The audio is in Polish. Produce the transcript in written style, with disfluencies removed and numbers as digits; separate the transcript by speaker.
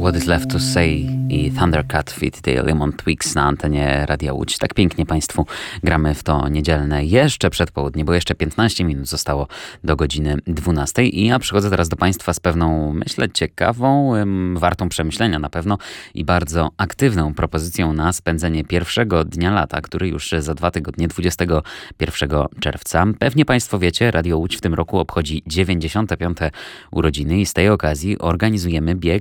Speaker 1: What is Left to Say i Thundercat feat. The Lemon Twigs na antenie Radia Łódź. Tak pięknie Państwu gramy w to niedzielne jeszcze przed południe, bo jeszcze 15 minut zostało do godziny 12 i ja przychodzę teraz do Państwa z pewną, myślę, ciekawą, wartą przemyślenia na pewno i bardzo aktywną propozycją na spędzenie pierwszego dnia lata, który już za 2 tygodnie, 21 czerwca. Pewnie Państwo wiecie, Radio Łódź w tym roku obchodzi 95. urodziny i z tej okazji organizujemy bieg